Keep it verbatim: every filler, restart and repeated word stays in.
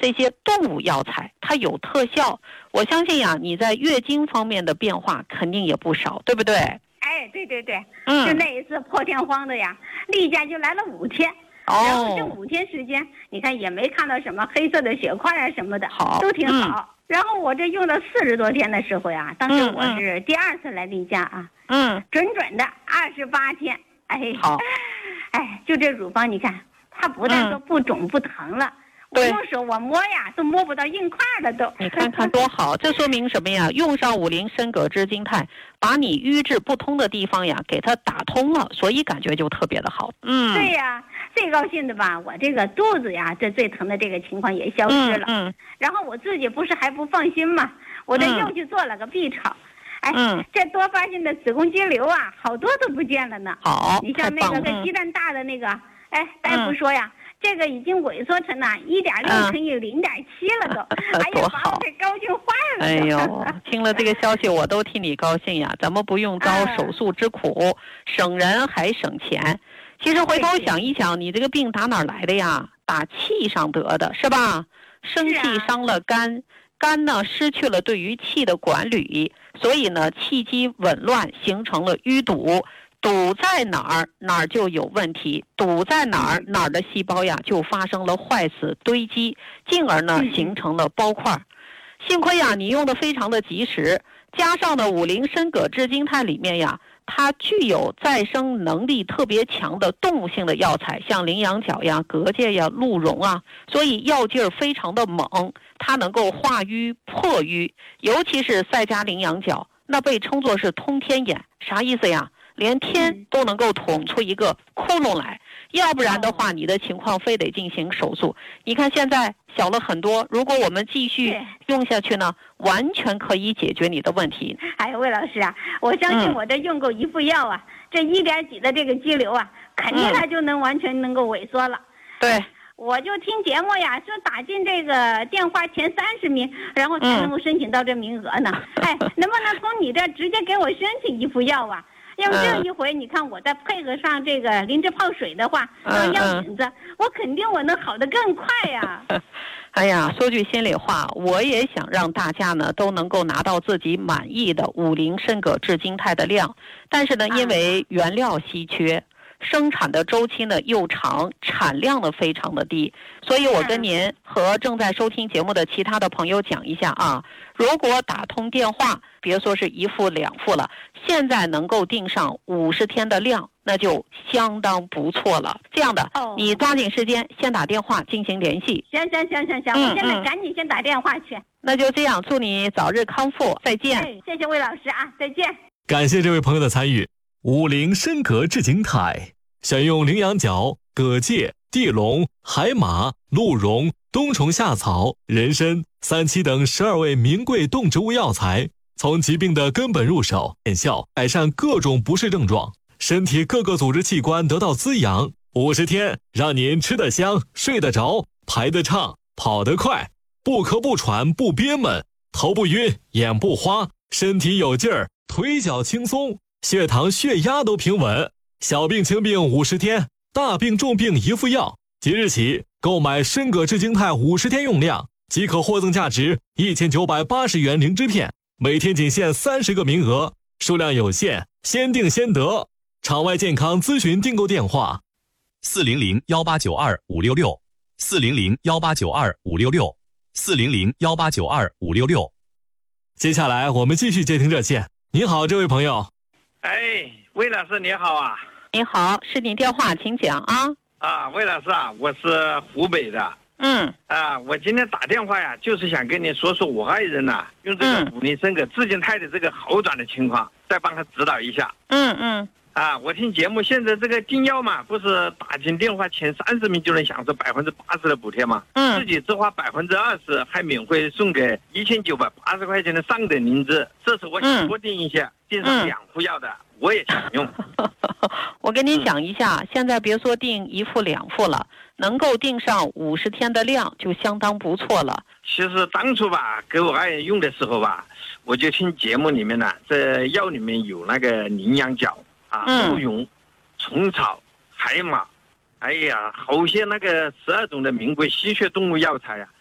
这些动物药材它有特效，我相信呀，你在月经方面的变化肯定也不少，对不对？ 哎，对对对， 嗯， 就那一次破天荒的呀，例假就来了五天。 哦， 然后这五天时间，你看也没看到什么黑色的血块啊什么的， 好， 都挺好。嗯、然后我这用了四十多天的时候呀，当时我是第二次来例假啊， 嗯， 准准的二十八天，哎， 好， 哎，就这乳房，你看它不但说不肿不疼了。嗯，我用手我摸呀，都摸不到硬块了都。 你看看多好，这说明什么呀？用上五灵参葛枝金肽，把你瘀滞不通的地方呀，给它打通了，所以感觉就特别的好。嗯， 对呀，最高兴的吧，我这个肚子呀，这最疼的这个情况也消失了。嗯，嗯然后我自己不是还不放心吗？我这又去做了个 B 超。哎，嗯，这多发性的子宫肌瘤啊，好多都不见了呢。 好， 你像那个跟鸡蛋大的那个，哎，大夫说呀。嗯这个已经萎缩成了一点六乘以零点七了都，嗯、哎呀，把我给高兴坏了。 哎呦，听了这个消息，我都替你高兴呀！咱们不用遭手术之苦，啊、省人还省钱。其实回头想一想，你这个病打哪儿来的呀？打气上得的，是吧？生气伤了肝，肝呢失去了对于气的管理，所以呢气机紊乱，形成了淤堵。堵在哪儿哪儿就有问题，堵在哪儿哪儿的细胞呀就发生了坏死堆积，进而呢形成了包块。幸亏呀你用的非常的及时，加上呢五灵参葛枝金肽里面呀，它具有再生能力特别强的动物性的药材，像羚羊角呀、蛤蚧呀、鹿茸啊，所以药劲儿非常的猛，它能够化瘀破瘀，尤其是赛迦羚羊角，那被称作是通天眼，啥意思呀？连天都能够捅出一个窟窿来，要不然的话你的情况非得进行手术。你看现在小了很多，如果我们继续用下去呢，完全可以解决你的问题。 哎呀，魏老师啊，我相信我这用够一副药啊，嗯、这一点几的这个肌瘤啊，肯定它就能完全能够萎缩了。 嗯、对。 我就听节目呀，说打进这个电话前三十名，然后才能够申请到这名额呢。嗯、哎，能不能从你这直接给我申请一副药啊？要不这一回，你看我再配合上这个灵芝泡水的话，当药引子，嗯、我肯定我能好得更快呀。 哎呀，说句心里话，我也想让大家呢都能够拿到自己满意的五灵参葛枝金肽的量，但是呢，因为原料稀缺。生产的周期呢又长，产量呢非常的低，所以我跟您和正在收听节目的其他的朋友讲一下啊，如果打通电话，别说是一副两副了，现在能够订上五十天的量，那就相当不错了。这样的，哦、你抓紧时间先打电话进行联系。 行行行行行，嗯、我现在赶紧先打电话去。 那就这样，祝你早日康复，再见。 哎、谢谢魏老师啊，再见。 感谢这位朋友的参与。五灵参葛枝金肽选用羚羊角、蛤蚧、地龙、海马、鹿茸、冬虫夏草、人参、三七等十二味名贵动植物药材，从疾病的根本入手，见效，改善各种不适症状，身体各个组织器官得到滋养。五十天，让您吃得香、睡得着、排得畅、跑得快，不咳不喘不憋闷，头不晕眼不花，身体有劲儿，腿脚轻松，血糖血压都平稳。小病轻病五十天，大病重病一副药。即日起购买参葛枝金肽五十天用量，即可获赠价值一千九百八十元灵芝片，每天仅限三十个名额，数量有限，先订先得。场外健康咨询订购电话： 四零零幺八九二五六六，四零零幺八九二五六六，四零零幺八九二五六六。 接下来我们继续接听热线。您好，这位朋友。 哎，魏老师你好啊。 你好，是你电话，请讲啊。 啊，魏老师啊，我是湖北的。 嗯。 啊，我今天打电话呀，就是想跟你说说我爱人呐、啊，用这个五灵参葛枝金肽的这个好转的情况，再帮他指导一下。 嗯嗯。 啊，我听节目，现在这个订药嘛，不是打进电话前三十名就能享受百分之八十的补贴吗？ 嗯。 自己只花百分之二十，还免费送给一千九百八十块钱的上等灵芝。这次我想多订一些，订上两副药的。嗯我也想用。 我跟您讲一下、嗯、现在别说订一副两副了，能够订上五十天的量就相当不错了。 其实当初吧给我爱人用的时候吧，我就听节目里面呢，这药里面有那个羚羊角啊、鹿茸、虫草、海马，哎呀好些那个十二种的名贵稀缺动物药材啊，